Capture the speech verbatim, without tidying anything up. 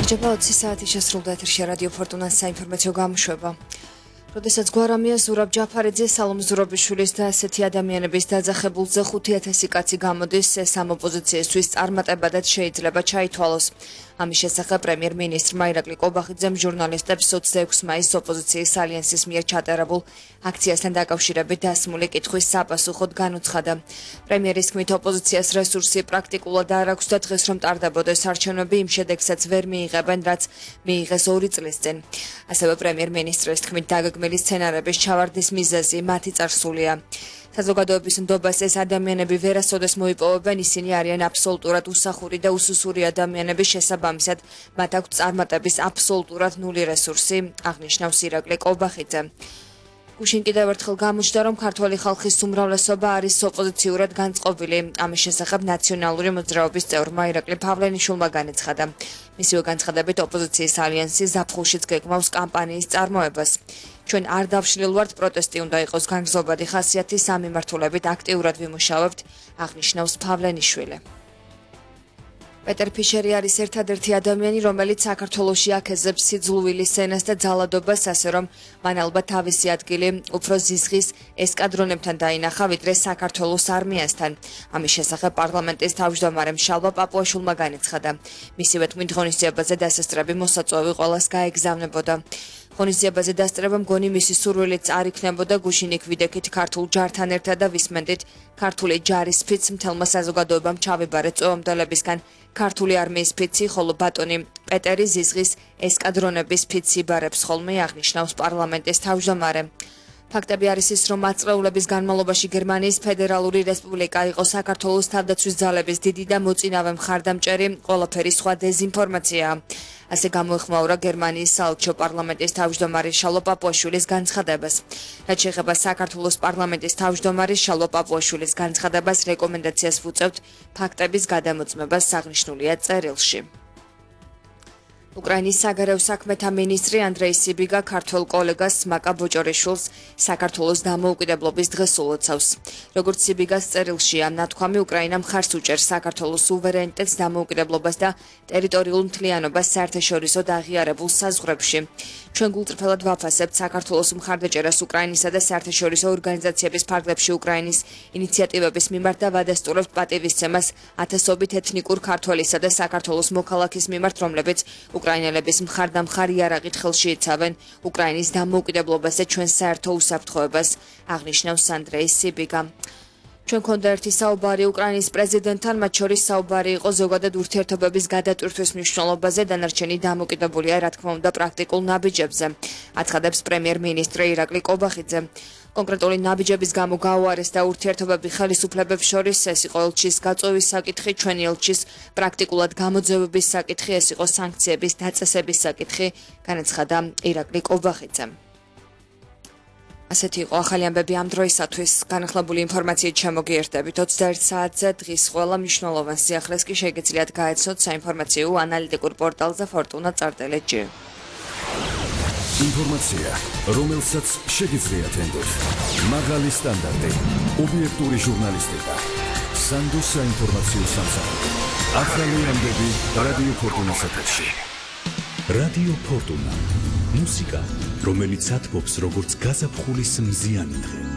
Ჭება ოცი საათი შესრულდა ეთერში რადიო ფორტუნას საინფორმაციო გამოშვება. როდესაც გვარამია ზურაბ ჯაფარიძე, სალომ ზურაბიშვილის და ასეთი ადამიანების დაძახებულზე ხუთი ათასი კაცი გამოდის, ეს ამ ოპოზიციისთვის წარმატებადაც შეიძლება ჩაითვალოს. ამის შესახებ პრემიერ-მინისტრმა ირაკლი კობახიძემ ჟურნალისტებს ოცდაექვსი მაისს ოპოზიციის ალიანსის მიერ ჩატარებულ აქციასთან დაკავშირებით დასმული კითხვის საპასუხოდ განუცხადა. პრემიერის თქმით, ოპოზიციას რესურსი პრაქტიკულად არ აქვს და დღეს რომ ტარდებოდეს არჩევნები, იმ შედეგსაც ვერ მიიღებენ, რაც მიიღეს ორი წლის წინ. ასევე პრემიერ-მინისტრის თქმით, დაგეგმილი სცენარების ჩავარდნის მიზეზი მათი წარსულია. საზოგადოების ნდობას ეს ადამიანები ვერასოდეს მოიპოვებენ, ისინი არიან აბსოლუტურად უსახური და უსუსური ადამიანების შესაბამისად, მათ აქვთ წარმატების აბსოლუტურად ნული რესურსი, აღნიშნავს ირაკლი კობახიძე. გუშინ კიდევ ერთხელ გამოჩნდა, რომ ქართველი ხალხის უმრავლესობა არის ოპოზიციურად განწყობილი. ამის შესახებ ნაციონალური მოძრაობის წევრმა ირაკლი ფავლენიშვილმა განაცხადა. მისივე განცხადებით, ოპოზიციის ალიანსი ზაფხულშიც გეგმავს კამპანიის წარმოებას. ჩვენ არ დავშლილ ვართ, პროტესტი უნდა იყოს განგზობადი ხასიათის, ამ მიმართულებით აქტიურად ვიმუშავებთ, აღნიშნავს ფავლენიშვილი. პეტერ ფიშერი არის ერთადერთი ადამიანი, რომელიც საქართველოში აქეზებს სიძულვილის სცენას და ძალადობას, ასე რომ მან ალბათ თავისი ადგილი უფრო ზიზღის ესკადრონებთან დაინახა, ვიდრე საქართველოს არმიასთან. ამის შესახებ პარლამენტის თავმჯდომარემ შალვა პაპუაშვილმა განაცხადა. მისივე თქმით, ღონისძიებაზე დასასწრები მოსაწვევი ყველას გაეგზავნებოდა. ღონისძიებაზე დასწრება მგონი მისი სურვილიც არ იქნებოდა, გუშინ იქ ვიდექით ქართულ ჯართან ერთად და ვისმენდით ქართული ჯარის ფიცს მთელმა საზოგადოებამ ჩავიბარეთ წვევამდელებისგან ქართული არმიის ფიცი, ხოლო ბატონი პეტერი ზიზღის ესკადრონების ფიცს იბარებს ხოლმე, აღნიშნავს პარლამენტის თავმჯდომარე. ფაქტები არის ის, რომ ათწლეულების განმავლობაში გერმანიის ფედერალური რესპუბლიკა იყო საქართველოს თავდაცვის ძალების დიდი და მოწინავე მხარდამჭერი, ყველაფერი სხვა დეზინფორმაციაა. ასე გამოეხმაურა გერმანიის საელჩო პარლამენტის თავმჯდომარის შალვა პაპუაშვილის განცხადებას. რაც შეეხება საქართველოს პარლამენტის თავმჯდომარის შალვა პაპუაშვილის განცხადებას, რეკომენდაციას ვუწევთ ფაქტების გადამოწმებას, აღნიშნულია წერილში. უკრაინის საგარეო საქმეთა მინისტრი ანდრეი სიბიგა ქართველ კოლეგას მაკა ბოჭორიშვილს საქართველოს დამოუკიდებლობის დღეს ულოცავს. როგორც სიბიგას წერილშია, ნათქვამი უკრაინა მხარს უჭერს საქართველოს სუვერენიტეტს, დამოუკიდებლობას და ტერიტორიულ მთლიანობას საერთაშორისო აღიარებულ საზღვრებში. ჩვენ გულწრფელად ვაფასებთ საქართველოს მხარდაჭერას უკრაინისა და საერთაშორისო ორგანიზაციების ფარგლებში უკრაინის ინიციატივების მიმართ და ვადასტურებთ პატივისცემას ათასობით ეთნიკურ ქართველისა და საქართველოს მოქალაქის მიმართ, რომლებიც უკრაინელების მხარდამხარ იარაღით ხელში იცავენ უკრაინის დამოუკიდებლობაზე ჩვენ საერთო უსაფრთხოებას, აღნიშნავს ანდრეი სიბიგა. ჩვენ გქონდა ერთი საუბარი უკრაინის პრეზიდენტთან, მათ შორის საუბარი იყო ზოგადად ურთიერთობების გადატვირთვის მნიშვნელობაზე, დანარჩენი დამოკიდებულია, რა თქმა უნდა, პრაქტიკულ ნაბიჯებზე, აცხადებს პრემიერ-მინისტრი ირაკლი კობახიძე. კონკრეტული ნაბიჯების გამო გაუარესდა ურთიერთობები ხელისუფლებებს შორის, ეს იყო ელჩის გაწვევის საკითხი, ჩვენი ელჩის პრაქტიკულად გამოძევების საკითხი, ეს იყო სანქციების დაწესების საკითხი, განაცხადა ირაკლი კობახიძემ. ასეთი იყო ახალი ამბები ამ დროისათვის, განახლებული ინფორმაციით შემოგიერთებით ოცდაერთ საათზე, დღის ყველა მნიშვნელოვან სიახლეს კი შეგიძლიათ გაეცნოთ საინფორმაციო ანალიტიკურ პორტალზე ფორტუნა წარდელეთ ჯი. ინფორმაცია, რომელსაც შეგიძლიათ ენდოთ. მაღალი სტანდარტი, ობიექტური ჟურნალისტიკა, სანდოს საინფორმაციო სამსახური. ახალი ამბები რადიო ფორტუნას ეთერში. რადიო ფორტუნა. მუსიკა, რომელიც ათბობს როგორც გაზაფხულის მზიანი დღე.